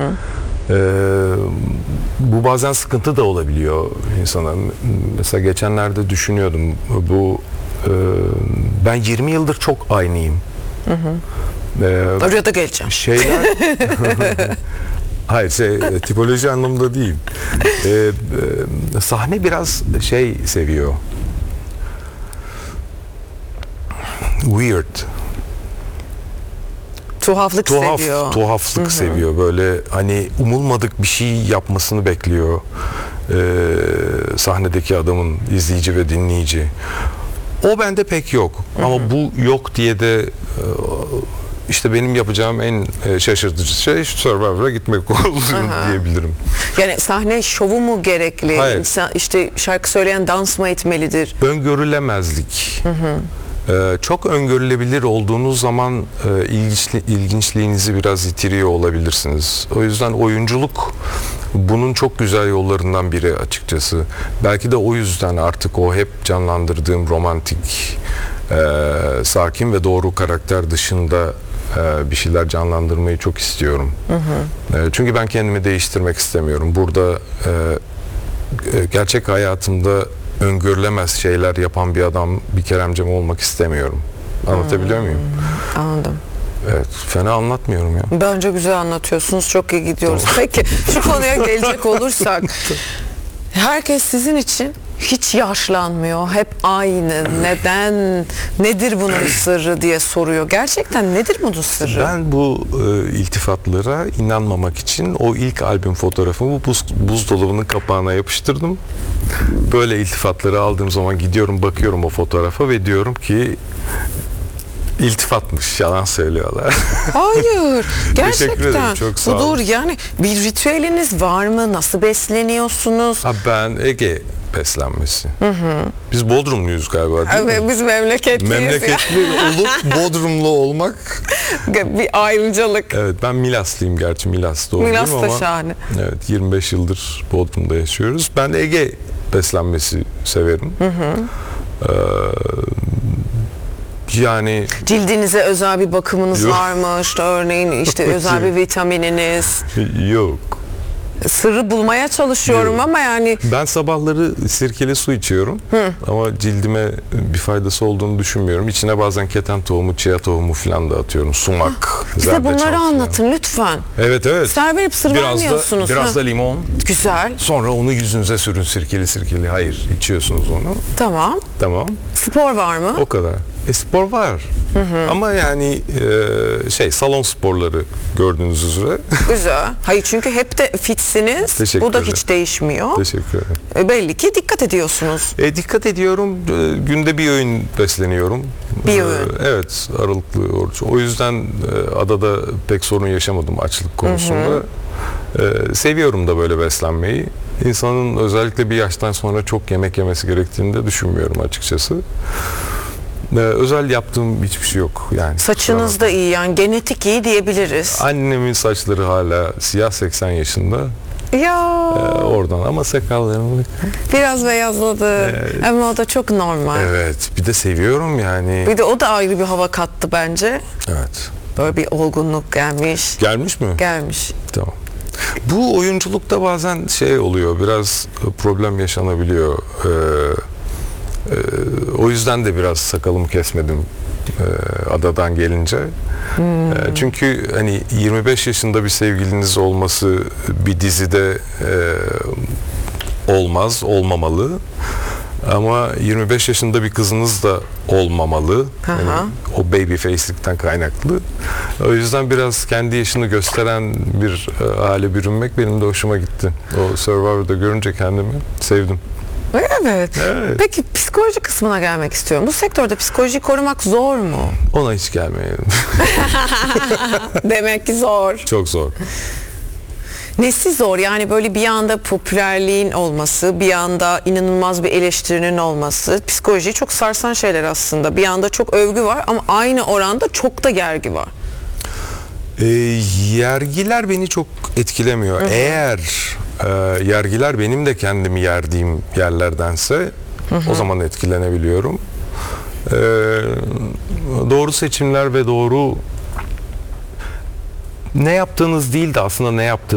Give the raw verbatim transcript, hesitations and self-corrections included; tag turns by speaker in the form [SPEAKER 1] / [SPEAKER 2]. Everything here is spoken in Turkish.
[SPEAKER 1] Ee, bu bazen sıkıntı da olabiliyor insana. Mesela geçenlerde düşünüyordum. Bu e, ben yirmi yıldır çok aynıyım.
[SPEAKER 2] Hı hı. Ee, Oraya da geleceğim.
[SPEAKER 1] Şeyler hayır şey tipoloji anlamında değil. Ee, e, sahne biraz şey seviyor. Weird.
[SPEAKER 2] Tuhaflık
[SPEAKER 1] Tuhaf,
[SPEAKER 2] seviyor.
[SPEAKER 1] Tuhaflık Hı-hı. seviyor. Böyle hani umulmadık bir şey yapmasını bekliyor. Ee, sahnedeki adamın, izleyici ve dinleyici. O bende pek yok. Hı-hı. Ama bu yok diye de işte benim yapacağım en şaşırtıcı şey Survivor'a gitmek olur diyebilirim.
[SPEAKER 2] Yani sahne şovu mu gerekli?
[SPEAKER 1] Hayır.
[SPEAKER 2] İnsan, işte şarkı söyleyen dans mı etmelidir?
[SPEAKER 1] Öngörülemezlik. Hı hı. Ee, çok öngörülebilir olduğunuz zaman e, ilginçli, ilginçliğinizi biraz yitiriyor olabilirsiniz. O yüzden oyunculuk bunun çok güzel yollarından biri açıkçası. Belki de o yüzden artık o hep canlandırdığım romantik, e, sakin ve doğru karakter dışında e, bir şeyler canlandırmayı çok istiyorum. Hı hı. E, çünkü ben kendimi değiştirmek istemiyorum. Burada e, gerçek hayatımda öngörülemez şeyler yapan bir adam, bir Keremcem olmak istemiyorum. Anlatabiliyor muyum?
[SPEAKER 2] Anladım.
[SPEAKER 1] Evet, fena anlatmıyorum ya.
[SPEAKER 2] Bence güzel anlatıyorsunuz, çok iyi gidiyoruz. Tamam. Peki, şu konuya gelecek olursak, herkes sizin için hiç yaşlanmıyor, hep aynı. Neden, nedir bunun sırrı diye soruyor. Gerçekten nedir bunun sırrı?
[SPEAKER 1] Ben bu e, iltifatlara inanmamak için o ilk albüm fotoğrafımı buz, buzdolabının kapağına yapıştırdım. Böyle iltifatları aldığım zaman gidiyorum, bakıyorum o fotoğrafa ve diyorum ki İltifatmış, yalan söylüyorlar.
[SPEAKER 2] Hayır, gerçekten.
[SPEAKER 1] Çok sağ olun.
[SPEAKER 2] Budur yani, bir ritüeliniz var mı? Nasıl besleniyorsunuz?
[SPEAKER 1] Ha, ben Ege beslenmesi. Hı hı. Biz Bodrumluyuz galiba, değil
[SPEAKER 2] evet,
[SPEAKER 1] mi?
[SPEAKER 2] Biz memleketliyiz.
[SPEAKER 1] Memleketli ya. olup Bodrumlu olmak.
[SPEAKER 2] Bir ayrıcalık.
[SPEAKER 1] Evet, ben Milaslıyım gerçi, Milas doğumluyum
[SPEAKER 2] Milas da
[SPEAKER 1] ama.
[SPEAKER 2] şahane.
[SPEAKER 1] Evet, yirmi beş yıldır Bodrum'da yaşıyoruz. Ben de Ege beslenmesi severim. Hı hı. Ee, Yani
[SPEAKER 2] cildinize özel bir bakımınız
[SPEAKER 1] yok.
[SPEAKER 2] var mı? İşte örneğin işte özel bir vitamininiz.
[SPEAKER 1] Yok.
[SPEAKER 2] Sırrı bulmaya çalışıyorum yok. Ama yani
[SPEAKER 1] ben sabahları sirkeli su içiyorum. Hı. Ama cildime bir faydası olduğunu düşünmüyorum. İçine bazen keten tohumu, chia tohumu falan da atıyorum. Sumak.
[SPEAKER 2] Bize bunları anlatın lütfen.
[SPEAKER 1] Evet evet.
[SPEAKER 2] Ser verip sır
[SPEAKER 1] biraz
[SPEAKER 2] vermiyorsunuz.
[SPEAKER 1] Da, biraz ha. da limon.
[SPEAKER 2] Güzel.
[SPEAKER 1] Sonra onu yüzünüze sürün sirkeli sirkeli. Hayır, içiyorsunuz onu.
[SPEAKER 2] Tamam.
[SPEAKER 1] Tamam.
[SPEAKER 2] Spor var mı?
[SPEAKER 1] O kadar. E, spor var. Hı hı. Ama yani e, şey salon sporları gördüğünüz üzere.
[SPEAKER 2] Güzel. Hayır çünkü hep de fitsiniz. Bu da hiç değişmiyor.
[SPEAKER 1] Teşekkür ederim.
[SPEAKER 2] E, belli ki dikkat ediyorsunuz.
[SPEAKER 1] E, dikkat ediyorum. E, günde bir öğün besleniyorum.
[SPEAKER 2] Bir öğün.
[SPEAKER 1] E, evet, aralıklı oruç. O yüzden e, adada pek sorun yaşamadım açlık konusunda. Hı hı. E, seviyorum da böyle beslenmeyi. İnsanın özellikle bir yaştan sonra çok yemek yemesi gerektiğini de düşünmüyorum açıkçası. Ee, özel yaptığım hiçbir şey yok yani.
[SPEAKER 2] Saçınız da iyi yani genetik iyi diyebiliriz.
[SPEAKER 1] Annemin saçları hala siyah, seksen yaşında.
[SPEAKER 2] Ya.
[SPEAKER 1] Ee, oradan ama sakallarım
[SPEAKER 2] biraz beyazladı. Evet. Ama o da çok normal.
[SPEAKER 1] Evet. Bir de seviyorum yani.
[SPEAKER 2] Bir de o da ayrı bir hava kattı bence.
[SPEAKER 1] Evet.
[SPEAKER 2] Böyle bir olgunluk gelmiş.
[SPEAKER 1] Gelmiş mi?
[SPEAKER 2] Gelmiş.
[SPEAKER 1] Tamam. Bu oyunculukta bazen şey oluyor, biraz problem yaşanabiliyor. Ee, Ee, o yüzden de biraz sakalımı kesmedim e, adadan gelince. Hmm. E, çünkü hani yirmi beş yaşında bir sevgiliniz olması bir dizide e, olmaz, olmamalı. Ama yirmi beş yaşında bir kızınız da olmamalı. Yani o baby face'likten kaynaklı. O yüzden biraz kendi yaşını gösteren bir e, hale bürünmek benim de hoşuma gitti. O Survivor'da görünce kendimi sevdim.
[SPEAKER 2] Evet. evet. Peki psikoloji kısmına gelmek istiyorum. Bu sektörde psikolojiyi korumak zor mu?
[SPEAKER 1] Ona hiç gelmeyelim.
[SPEAKER 2] Demek ki zor.
[SPEAKER 1] Çok zor.
[SPEAKER 2] Nesi zor? Yani böyle bir anda popülerliğin olması, bir anda inanılmaz bir eleştirinin olması, psikolojiyi çok sarsan şeyler aslında. Bir anda çok övgü var ama aynı oranda çok da gergi var.
[SPEAKER 1] E, yergiler beni çok etkilemiyor. Hı-hı. Eğer e, yergiler benim de kendimi yerdiğim yerlerdense Hı-hı. o zaman etkilenebiliyorum. E, doğru seçimler ve doğru ne yaptığınız değil de aslında ne yaptığınız